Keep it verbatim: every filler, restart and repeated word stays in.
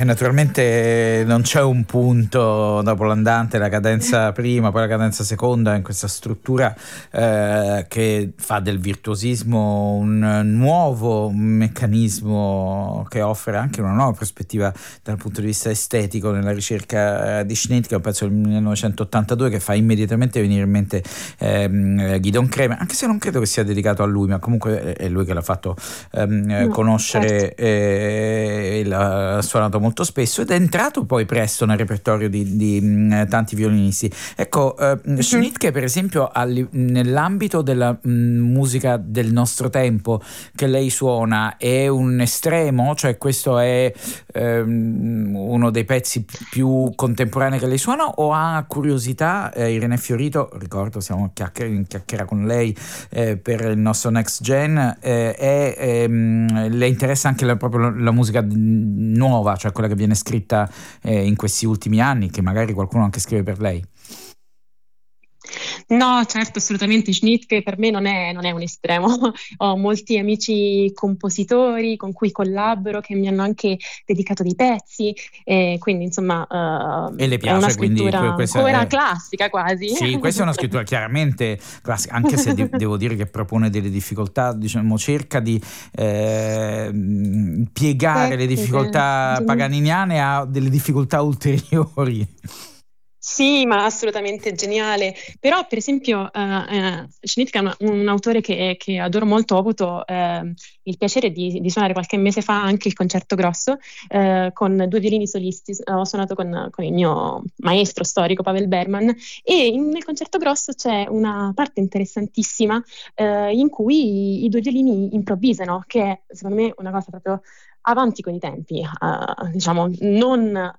E naturalmente non c'è un punto dopo l'andante, la cadenza prima, poi la cadenza seconda, in questa struttura eh, che fa del virtuosismo un nuovo meccanismo che offre anche una nuova prospettiva dal punto di vista estetico nella ricerca di Schnitt, che è un pezzo del millenovecentottantadue che fa immediatamente venire in mente ehm, Guidon Kremer, anche se non credo che sia dedicato a lui, ma comunque è lui che l'ha fatto ehm, no, conoscere certo. e, e l'ha suonato molto spesso, ed è entrato poi presto nel repertorio di, di mh, tanti violinisti. Ecco, eh, mm-hmm. Schnitt, che per esempio all, nell'ambito della mh, musica del nostro tempo che lei suona è un estremo, cioè questo è ehm, uno dei pezzi più contemporanei che lei suona, o ha curiosità? eh, Irene Fiorito, ricordo siamo chiacchier- in chiacchiera con lei eh, per il nostro Next Gen, eh, e ehm, le interessa anche la, proprio la musica nuova, cioè quella che viene scritta eh, in questi ultimi anni, che magari qualcuno anche scrive per lei? No, certo, assolutamente. Schnitt, che per me non è, non è un estremo. Ho molti amici compositori con cui collaboro che mi hanno anche dedicato dei pezzi, e quindi insomma uh, e le è una piace, quindi scrittura ancora è... classica quasi. Sì, questa è una scrittura chiaramente classica, anche se de- devo dire che propone delle difficoltà, diciamo, cerca di eh, piegare le difficoltà paganiniane a delle difficoltà ulteriori. Sì, ma assolutamente geniale. Però, per esempio, uh, uh, Schnitt è un, un autore che, che adoro molto. Ho avuto uh, il piacere di, di suonare qualche mese fa anche il concerto grosso uh, con due violini solisti. Ho suonato con, con il mio maestro storico Pavel Berman, e in, nel concerto grosso c'è una parte interessantissima uh, in cui i, i due violini improvvisano, che è secondo me una cosa proprio avanti con i tempi, uh, diciamo, non